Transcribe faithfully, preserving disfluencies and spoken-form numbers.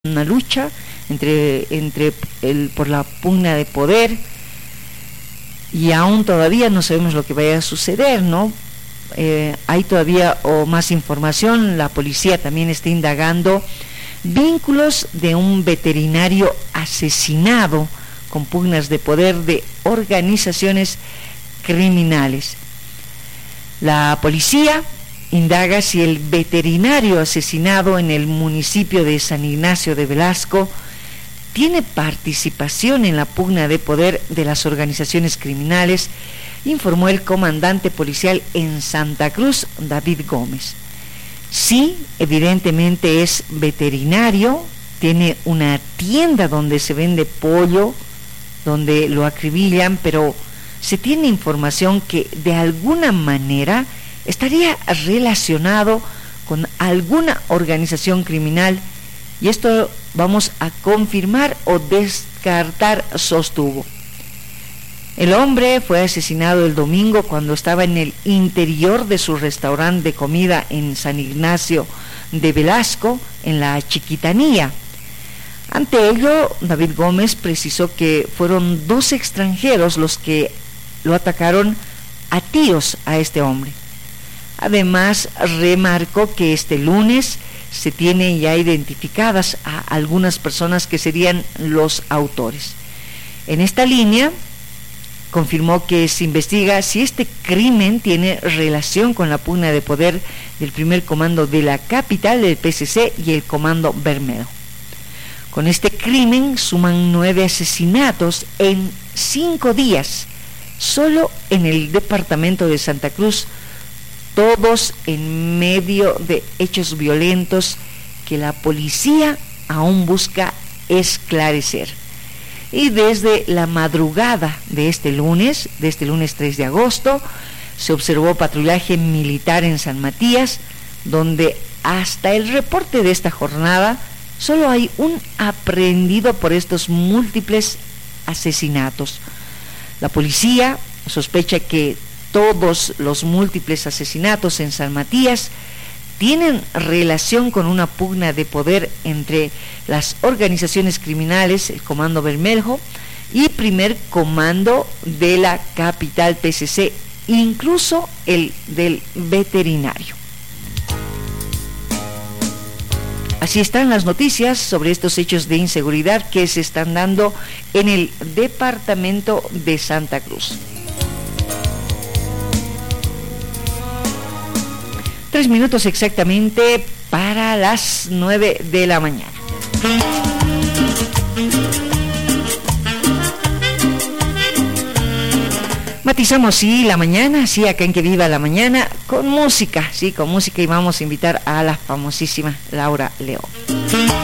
una lucha entre, entre el, por la pugna de poder, y aún todavía no sabemos lo que vaya a suceder, ¿no? Eh, hay todavía o más información. La policía también está indagando vínculos de un veterinario asesinado con pugnas de poder de organizaciones criminales. La policía indaga si el veterinario asesinado en el municipio de San Ignacio de Velasco tiene participación en la pugna de poder de las organizaciones criminales, informó el comandante policial en Santa Cruz, David Gómez. Sí, evidentemente es veterinario, tiene una tienda donde se vende pollo, donde lo acribillan, pero se tiene información que de alguna manera estaría relacionado con alguna organización criminal, y esto vamos a confirmar o descartar, sostuvo. El hombre fue asesinado el domingo cuando estaba en el interior de su restaurante de comida en San Ignacio de Velasco, en la Chiquitanía. Ante ello, David Gómez precisó que fueron dos extranjeros los que lo atacaron a tiros a este hombre. Además, remarcó que este lunes se tienen ya identificadas a algunas personas que serían los autores. En esta línea, confirmó que se investiga si este crimen tiene relación con la pugna de poder del primer comando de la capital del P C C y el comando Bermejo. Con este crimen suman nueve asesinatos en cinco días, solo en el departamento de Santa Cruz, todos en medio de hechos violentos que la policía aún busca esclarecer. Y desde la madrugada de este lunes, de este lunes tres de agosto, se observó patrullaje militar en San Matías, donde hasta el reporte de esta jornada solo hay un aprehendido por estos múltiples asesinatos. La policía sospecha que todos los múltiples asesinatos en San Matías tienen relación con una pugna de poder entre las organizaciones criminales, el Comando Bermejo y Primer Comando de la capital P C C, incluso el del veterinario. Así están las noticias sobre estos hechos de inseguridad que se están dando en el departamento de Santa Cruz. Tres minutos exactamente para las nueve de la mañana. Matizamos, sí, la mañana, sí, acá en Que Viva la Mañana, con música, sí, con música, y vamos a invitar a la famosísima Laura León.